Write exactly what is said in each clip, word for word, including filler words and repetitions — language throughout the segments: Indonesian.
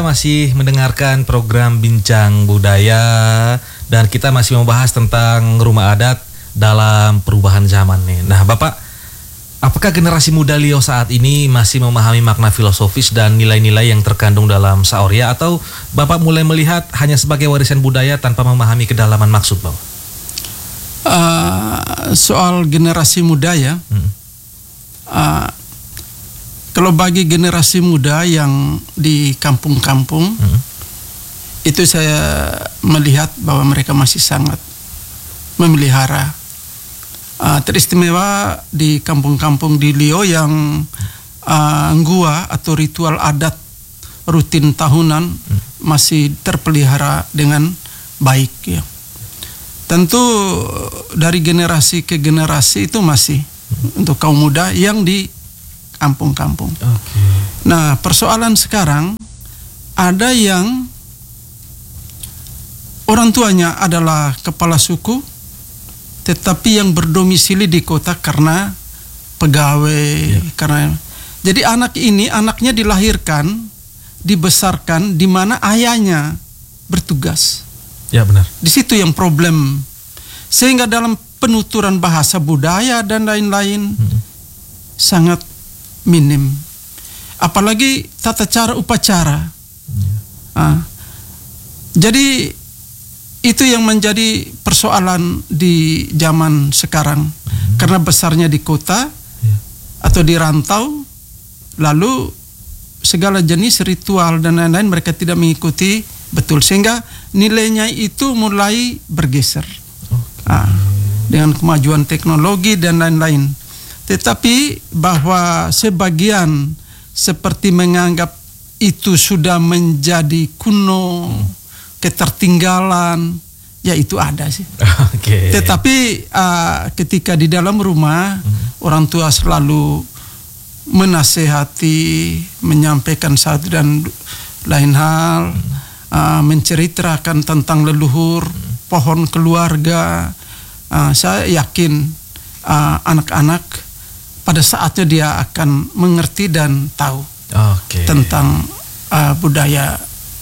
Anda masih mendengarkan program Bincang Budaya dan kita masih membahas tentang rumah adat dalam perubahan zaman nih. Nah, Bapak, apakah generasi muda Lio saat ini masih memahami makna filosofis dan nilai-nilai yang terkandung dalam Saorya, atau Bapak mulai melihat hanya sebagai warisan budaya tanpa memahami kedalaman maksud, Bapak? Uh, soal generasi muda ya, hmm. uh, kalau bagi generasi muda yang di kampung-kampung, hmm. itu saya melihat bahwa mereka masih sangat memelihara. Uh, teristimewa di kampung-kampung di Lio yang uh, gua atau ritual adat rutin tahunan hmm. masih terpelihara dengan baik ya. Tentu dari generasi ke generasi itu masih hmm. untuk kaum muda yang di kampung-kampung. Okay. Nah, persoalan sekarang ada yang orang tuanya adalah kepala suku, tetapi yang berdomisili di kota karena pegawai, yeah. karena jadi anak ini anaknya dilahirkan, dibesarkan di mana ayahnya bertugas. Ya, benar. Di situ yang problem. Sehingga dalam penuturan bahasa budaya dan lain-lain hmm. sangat minim. Apalagi tata cara upacara. Hmm. Ah. Jadi itu yang menjadi persoalan di zaman sekarang. Hmm. Karena besarnya di kota yeah. atau di rantau, lalu segala jenis ritual dan lain-lain mereka tidak mengikuti betul, sehingga nilainya itu mulai bergeser. Okay. Ah, dengan kemajuan teknologi dan lain-lain. Tetapi bahwa sebagian seperti menganggap itu sudah menjadi kuno, hmm. ketertinggalan, ya itu ada sih. Okay. Tetapi uh, ketika di dalam rumah hmm. orang tua selalu menasehati, menyampaikan satu dan lain hal, hmm. uh, menceritakan tentang leluhur, hmm. pohon keluarga. Uh, saya yakin uh, anak-anak pada saatnya dia akan mengerti dan tahu okay. tentang uh, budaya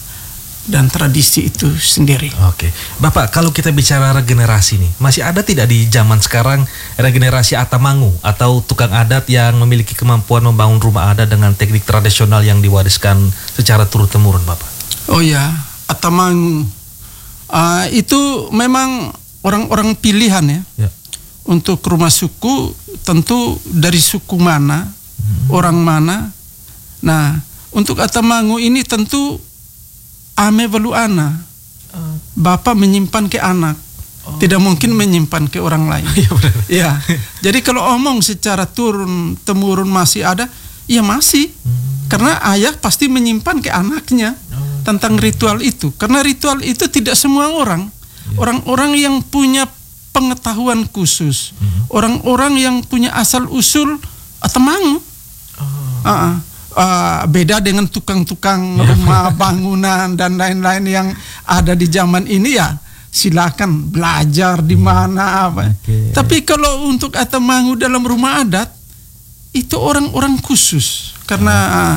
dan tradisi itu sendiri. Oke, okay. Bapak, kalau kita bicara regenerasi nih, masih ada tidak di zaman sekarang regenerasi atamangu atau tukang adat yang memiliki kemampuan membangun rumah adat dengan teknik tradisional yang diwariskan secara turun-temurun, Bapak? Oh ya, atamangu uh, itu memang orang-orang pilihan ya. Ya. Untuk rumah suku tentu dari suku mana, hmm. orang mana. Nah, untuk atamangu ini tentu ame veluana. Uh. Bapak menyimpan ke anak. Oh. Tidak mungkin menyimpan ke orang lain. Ya. Jadi kalau omong secara turun temurun masih ada, ya masih. Hmm. Karena ayah pasti menyimpan ke anaknya oh. tentang ritual itu. Karena ritual itu tidak semua orang. Yeah. Orang-orang yang punya pengetahuan khusus, mm-hmm. orang-orang yang punya asal usul atamangu. Oh. Uh-uh. Uh, beda dengan tukang-tukang yeah. rumah bangunan dan lain-lain yang ada di zaman ini, ya silakan belajar di mana apa. Okay. Tapi kalau untuk atamangu dalam rumah adat itu orang-orang khusus karena oh. uh,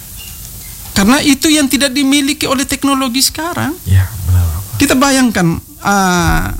karena itu yang tidak dimiliki oleh teknologi sekarang. Ya, benar. Kita bayangkan. Uh,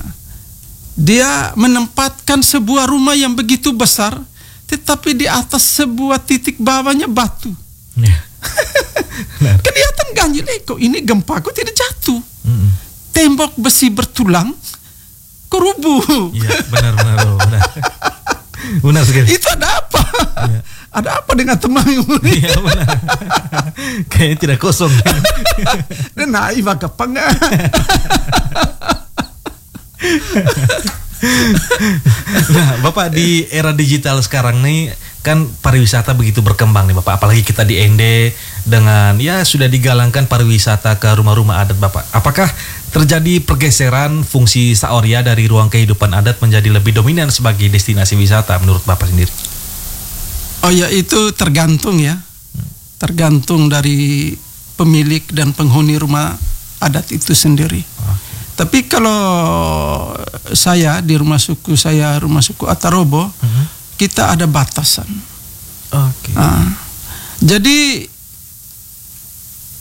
Dia menempatkan sebuah rumah yang begitu besar, tetapi di atas sebuah titik bawahnya batu. Ya. Kelihatan ganjil, eh kok ini gempa kok tidak jatuh. Mm-mm. Tembok besi bertulang, kerubuh. Iya, benar benar benar. Benar sekali. Itu ada apa? Ya. Ada apa dengan temanmu? Iya benar. Kayaknya tidak kosong. Dan naik apa enggak? Nah, Bapak, di era digital sekarang nih kan pariwisata begitu berkembang nih, Bapak. Apalagi kita di N D dengan ya sudah digalangkan pariwisata ke rumah-rumah adat, Bapak. Apakah terjadi pergeseran fungsi Saorya dari ruang kehidupan adat menjadi lebih dominan sebagai destinasi wisata menurut Bapak sendiri? Oh ya, itu tergantung ya. Tergantung dari pemilik dan penghuni rumah adat itu sendiri. Oh. Tapi kalau saya di rumah suku saya, rumah suku Atarobo, uh-huh. kita ada batasan. Okay. Nah, jadi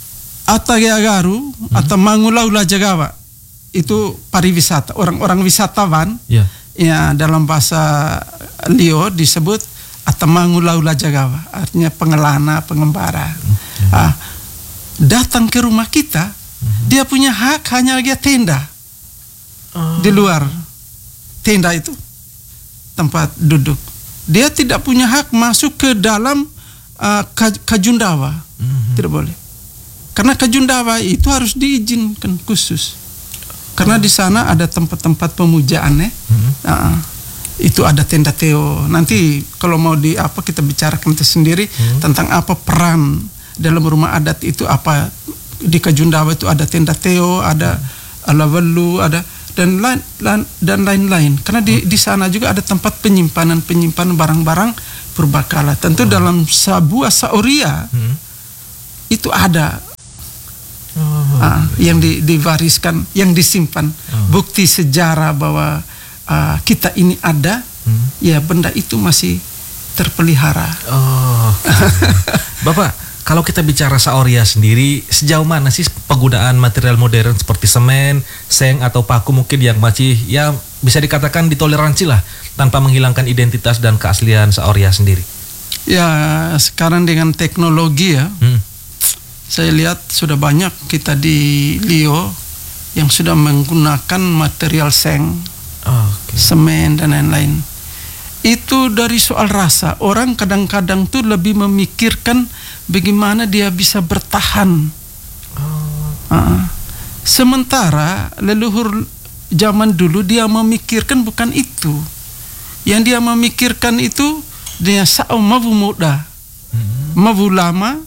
Atagagaru hmm. atau Mangulaula Jagawa itu pariwisata, orang-orang wisatawan. Yeah. Ya, dalam bahasa Lio disebut Atamangulaula Jagawa, artinya pengelana, pengembara. Okay. Ah, datang ke rumah kita, mm-hmm. dia punya hak hanya dia tenda oh. di luar tenda itu tempat duduk. Dia tidak punya hak masuk ke dalam uh, Kajundawa, mm-hmm. tidak boleh. Karena Kajundawa itu harus diizinkan khusus. Karena di sana ada tempat-tempat pemujaan ya. Hmm. Nah, itu ada tenda Teo. Nanti kalau mau di apa kita bicarakan sendiri hmm. tentang apa peran dalam rumah adat itu, apa di Kajundawa itu ada tenda Teo, ada hmm. Alawelu, ada dan lain, lain dan lain-lain. Karena di hmm. di sana juga ada tempat penyimpanan penyimpanan barang-barang purbakala. Tentu hmm. dalam sebuah saoria hmm. itu ada Oh, uh, yang di, diwariskan, yang disimpan oh. bukti sejarah bahwa uh, kita ini ada, hmm. ya benda itu masih terpelihara. Oh, Bapak, kalau kita bicara saoria sendiri, sejauh mana sih penggunaan material modern seperti semen, seng atau paku mungkin yang masih ya bisa dikatakan ditoleransi lah tanpa menghilangkan identitas dan keaslian saoria sendiri? Ya sekarang dengan teknologi ya. Hmm. Saya lihat sudah banyak kita di Lio yang sudah menggunakan material seng, oh, okay. semen dan lain-lain. Itu dari soal rasa. Orang kadang-kadang tuh lebih memikirkan bagaimana dia bisa bertahan. Oh. Uh, sementara leluhur zaman dulu dia memikirkan bukan itu. Yang dia memikirkan itu dia sa'o mavu muda, hmm. mavu lama.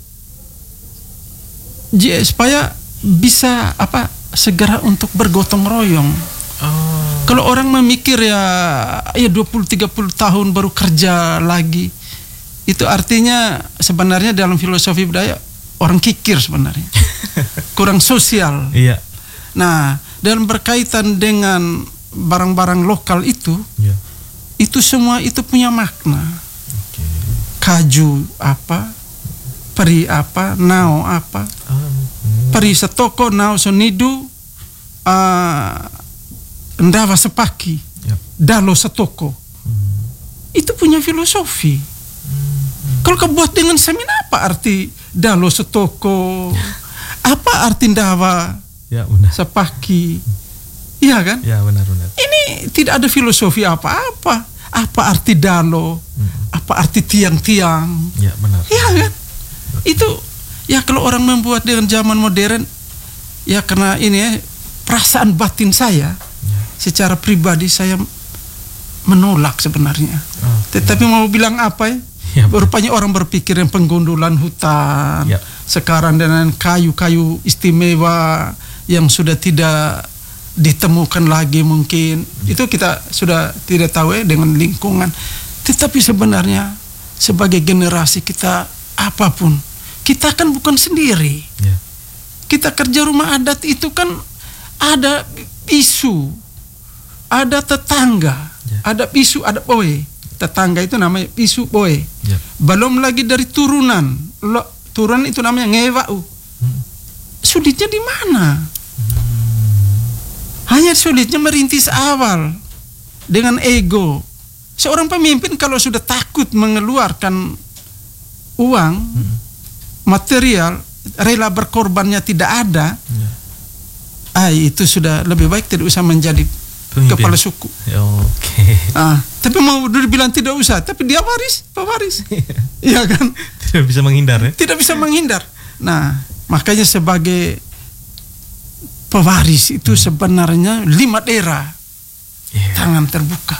J, supaya bisa apa segera untuk bergotong royong. Oh. Kalau orang memikir ya ya dua puluh tiga puluh tahun baru kerja lagi, itu artinya sebenarnya dalam filosofi budaya orang kikir sebenarnya. Kurang sosial. Iya. Nah, dalam berkaitan dengan barang-barang lokal itu, yeah. itu semua itu punya makna. Okay. Kaju apa? Peri apa, nao apa, hmm. peri setoko, nao sonidu, uh, ndawa sepaki, yep. dalo setoko. Hmm. Itu punya filosofi. Hmm. Kalau kau buat dengan semen apa arti dalo setoko, apa arti ndawa ya, benar. sepaki, iya kan? Ya benar-benar. Ini tidak ada filosofi apa-apa. Apa arti dalo, hmm. apa arti tiang-tiang? Ya benar. Iya kan? Itu ya kalau orang membuat dengan zaman modern ya karena ini ya perasaan batin saya ya. Secara pribadi saya menolak sebenarnya. Oh, tetapi ya. Mau bilang apa ya? Ya rupanya orang berpikir yang penggundulan hutan ya. Sekarang dengan kayu-kayu istimewa yang sudah tidak ditemukan lagi mungkin ya. Itu kita sudah tidak tahu ya dengan lingkungan. Tetapi sebenarnya sebagai generasi kita apapun, kita kan bukan sendiri. Yeah. Kita kerja rumah adat itu kan ada isu, ada tetangga, yeah. ada isu, ada boy. Tetangga itu namanya isu boy. Yeah. Belum lagi dari turunan, lo, turunan itu namanya ngewau. Hmm. Sulitnya di mana? Hmm. Hanya sulitnya merintis awal dengan ego. Seorang pemimpin kalau sudah takut mengeluarkan uang, hmm. material, rela berkorbannya tidak ada, ya. ah itu sudah lebih baik tidak usah menjadi pemimpin. Kepala suku. Ya, oke. Okay. Ah, tapi mau dibilang tidak usah, tapi dia waris, pewaris, iya kan? Tidak bisa menghindar ya? Tidak bisa menghindar. Nah, makanya sebagai pewaris itu hmm. sebenarnya lima daerah, yeah. tangan terbuka,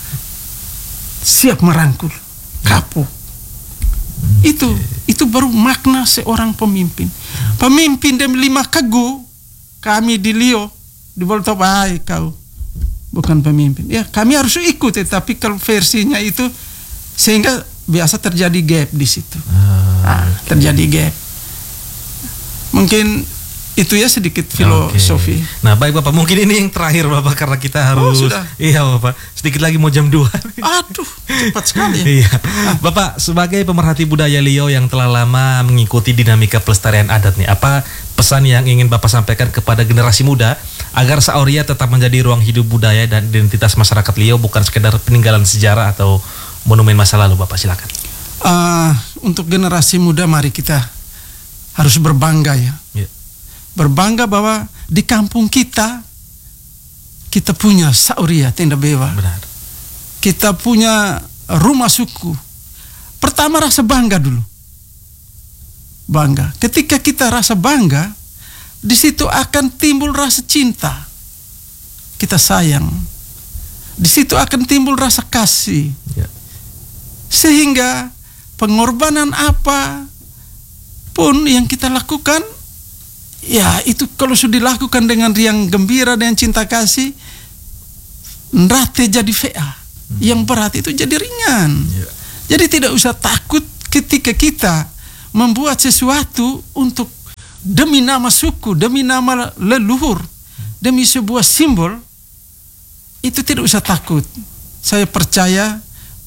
siap merangkul, kapok. Okay. Itu itu baru makna seorang pemimpin. Pemimpin dan lima kagu kami di Lio di Boltobai kau bukan pemimpin. Ya kami harus ikut, tapi kalau versinya itu sehingga biasa terjadi gap di situ. Ah, nah, okay. Terjadi gap. Mungkin Itu ya sedikit filosofi. Okay. Nah baik Bapak, mungkin ini yang terakhir Bapak karena kita harus. Oh, sudah. Iya Bapak, sedikit lagi mau jam dua. Aduh, cepat sekali. Iya. Bapak sebagai pemerhati budaya Liau yang telah lama mengikuti dinamika pelestarian adat nih, apa pesan yang ingin Bapak sampaikan kepada generasi muda agar Saoria tetap menjadi ruang hidup budaya dan identitas masyarakat Liau, bukan sekedar peninggalan sejarah atau monumen masa lalu, Bapak silakan. Uh, untuk generasi muda, mari kita harus berbangga ya. Yeah. Berbangga bahwa di kampung kita kita punya Saoria Tenda Bewa. Benar. Kita punya rumah suku. Pertama rasa bangga dulu. Bangga. Ketika kita rasa bangga, di situ akan timbul rasa cinta. Kita sayang. Di situ akan timbul rasa kasih. Yeah. Sehingga pengorbanan apa pun yang kita lakukan, ya itu kalau sudah dilakukan dengan riang gembira, dengan cinta kasih, nrate jadi V A. Hmm. Yang berat itu jadi ringan. Yeah. Jadi tidak usah takut ketika kita membuat sesuatu untuk demi nama suku, demi nama leluhur, demi sebuah simbol, itu tidak usah takut. Saya percaya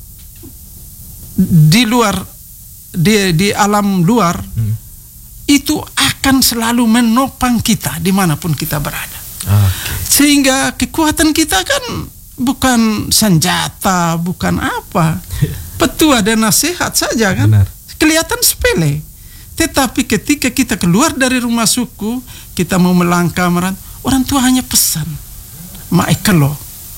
di luar, di, di alam luar, hmm. itu akan selalu menopang kita dimanapun kita berada. Okay. Sehingga kekuatan kita kan bukan senjata, bukan apa, petua dan nasihat saja kan. Benar. Kelihatan sepele. Tetapi ketika kita keluar dari rumah suku, kita mau melangkah meran, orang tua hanya pesan, maekalo,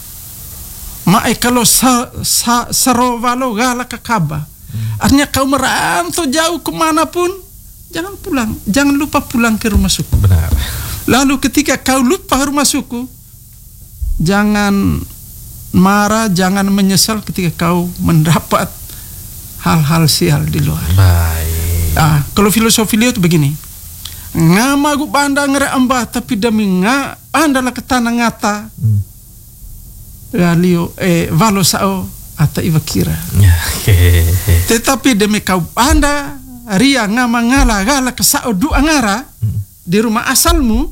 maekalo sa, sa, sarovalo gala kakaba. Artinya kau merantau jauh kemanapun, jangan pulang, jangan lupa pulang ke rumah suku. Benar. Lalu ketika kau lupa rumah suku, jangan marah, jangan menyesal ketika kau mendapat hal-hal sial di luar. Baik. Ah, kalau filosofi Liau itu begini, ngama gu banda ngere amba tapi demi nga anda lah ketana ngata. Hmm. Ya Liau eh valo sao ata iwakira. Okay. Tetapi demi kau anda ria ngama ngala gala kesao du angara hmm. di rumah asalmu,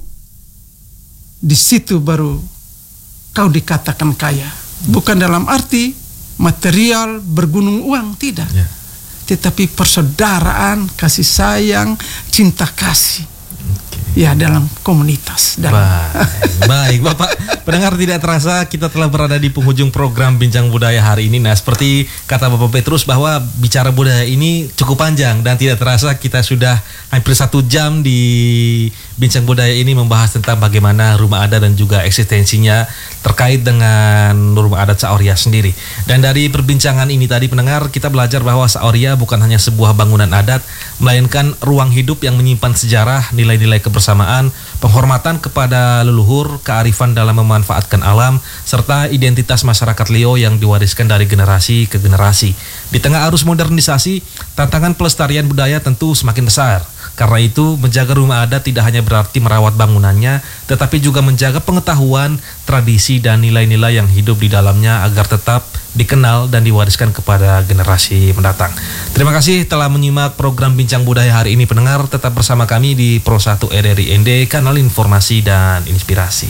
di situ baru kau dikatakan kaya. Hmm. Bukan dalam arti material bergunung uang, tidak. Yeah. Tetapi persaudaraan, kasih sayang, cinta kasih. Okay. Ya dalam komunitas. Dalam. Baik. Baik Bapak, pendengar tidak terasa kita telah berada di penghujung program Bincang Budaya hari ini. Nah seperti kata Bapak Petrus bahwa bicara budaya ini cukup panjang dan tidak terasa kita sudah hampir satu jam di Bincang Budaya ini membahas tentang bagaimana rumah adat dan juga eksistensinya terkait dengan rumah adat Saoria sendiri. Dan dari perbincangan ini tadi pendengar, kita belajar bahwa Saoria bukan hanya sebuah bangunan adat, melainkan ruang hidup yang menyimpan sejarah, nilai-nilai kebersamaan, penghormatan kepada leluhur, kearifan dalam memanfaatkan alam, serta identitas masyarakat Liau yang diwariskan dari generasi ke generasi. Di tengah arus modernisasi, tantangan pelestarian budaya tentu semakin besar. Karena itu, menjaga rumah adat tidak hanya berarti merawat bangunannya, tetapi juga menjaga pengetahuan, tradisi, dan nilai-nilai yang hidup di dalamnya agar tetap dikenal dan diwariskan kepada generasi mendatang. Terima kasih telah menyimak program Bincang Budaya hari ini pendengar. Tetap bersama kami di Pro satu R R I N D, kanal informasi dan inspirasi.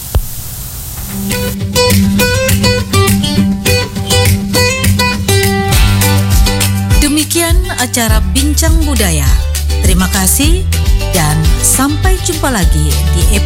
Demikian acara Bincang Budaya. Terima kasih dan sampai jumpa lagi di episode